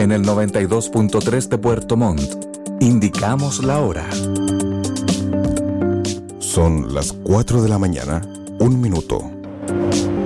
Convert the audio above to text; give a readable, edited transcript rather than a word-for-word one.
En el 92.3 de Puerto Montt, indicamos la hora. Son las 4 de la mañana, 1 minuto.